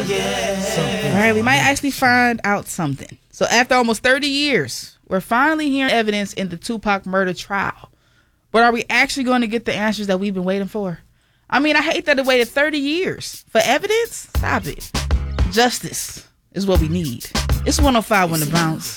All right, we might actually find out something. So after almost 30 years, we're finally hearing evidence in the Tupac murder trial. But are we actually going to get the answers that we've been waiting for? I mean, I hate that it waited 30 years for evidence. Stop it. Justice is what we need. It's 105 on the bounce.